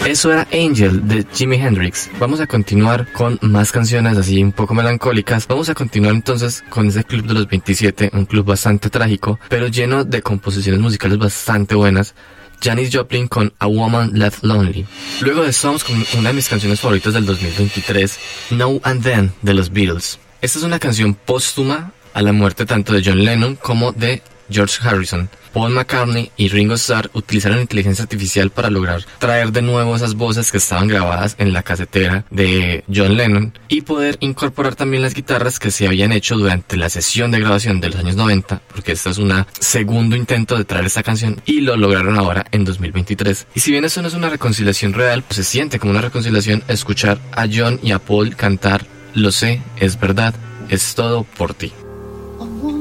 Eso era Angel de Jimi Hendrix. Vamos a continuar con más canciones así un poco melancólicas. Vamos a continuar entonces con ese club de los 27, un club bastante trágico, pero lleno de composiciones musicales bastante buenas. Janis Joplin con A Woman Left Lonely. Luego de eso vamos con una de mis canciones favoritas del 2023, Now and Then de los Beatles. Esta es una canción póstuma a la muerte tanto de John Lennon como de George Harrison. Paul McCartney y Ringo Starr utilizaron inteligencia artificial para lograr traer de nuevo esas voces que estaban grabadas en la casetera de John Lennon y poder incorporar también las guitarras que se habían hecho durante la sesión de grabación de los años 90, porque este es un segundo intento de traer esta canción y lo lograron ahora en 2023. Y si bien eso no es una reconciliación real, pues se siente como una reconciliación escuchar a John y a Paul cantar Lo sé, es verdad, es todo por ti.